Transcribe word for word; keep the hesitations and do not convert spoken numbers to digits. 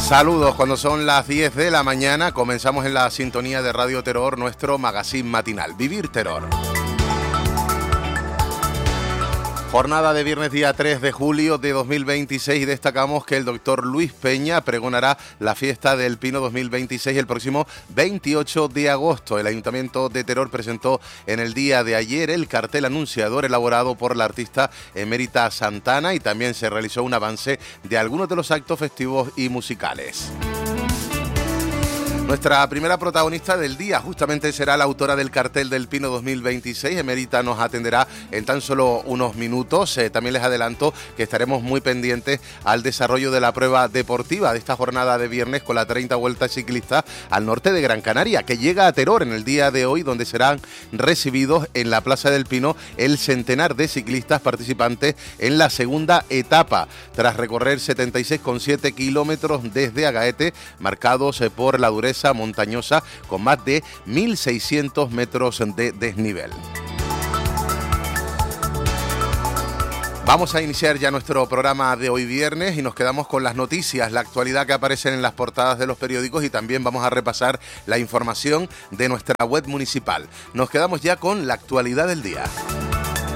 Saludos, cuando son las diez de la mañana comenzamos en la sintonía de Radio Terror nuestro magazine matinal, Vivir Terror. Jornada de viernes día tres de julio de dos mil veintiséis y destacamos que el doctor Luis Peña pregonará la fiesta del Pino dos mil veintiséis el próximo veintiocho de agosto. El Ayuntamiento de Teror presentó en el día de ayer el cartel anunciador elaborado por la artista emérita Santana y también se realizó un avance de algunos de los actos festivos y musicales. Nuestra primera protagonista del día justamente será la autora del cartel del Pino dos mil veintiséis. Emérita nos atenderá en tan solo unos minutos. Eh, también les adelanto que estaremos muy pendientes al desarrollo de la prueba deportiva de esta jornada de viernes con la treinta vueltas ciclistas al norte de Gran Canaria, que llega a Teror en el día de hoy, donde serán recibidos en la Plaza del Pino el centenar de ciclistas participantes en la segunda etapa, tras recorrer setenta y seis coma siete kilómetros desde Agaete, marcados eh, por la dureza montañosa con más de mil seiscientos metros de desnivel. Vamos a iniciar ya nuestro programa de hoy viernes y nos quedamos con las noticias, la actualidad que aparecen en las portadas de los periódicos y también vamos a repasar la información de nuestra web municipal. Nos quedamos ya con la actualidad del día.